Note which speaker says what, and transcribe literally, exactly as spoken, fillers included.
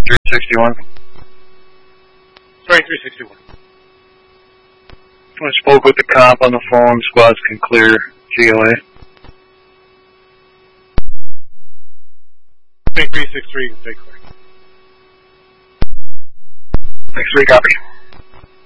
Speaker 1: three sixty-one.
Speaker 2: Sorry, three sixty-one.
Speaker 1: I spoke with the cop on the phone. Squads can clear G O A.
Speaker 2: three six three, take clear.
Speaker 1: six three, copy.